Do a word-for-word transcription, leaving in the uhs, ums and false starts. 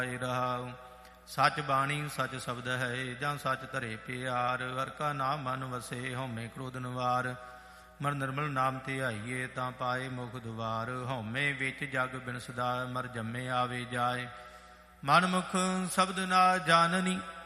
ਰਹਾਉ। ਸੱਚ ਬਾਣੀ ਸੱਚ ਸ਼ਬਦ ਹੈ, ਜਾਂ ਸੱਚ ਧਰੇ ਪਿਆਰ। ਹਰਿ ਕਾ ਨਾਮ ਮਨ ਵਸੇ, ਹਉਮੈ ਕ੍ਰੋਧ ਨਿਵਾਰ। ਮਰ ਨਿਰਮਲ ਨਾਮ ਧਿਆਈਏ, ਤਾਂ ਪਾਏ ਮੁਖ ਦੁਆਰ। ਹਉਮੈ ਵਿੱਚ ਜਗ ਬਿਨਸਦਾ, ਮਰ ਜੰਮੇ ਆਵੇ ਜਾਏ। ਮਨ ਮੁਖ ਸ਼ਬਦ ਨਾ ਜਾਣਨੀ,